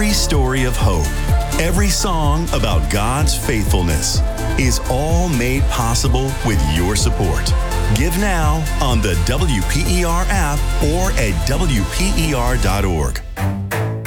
every story of hope, every song about God's faithfulness is all made possible with your support. Give now on the WPER app or at WPER.org.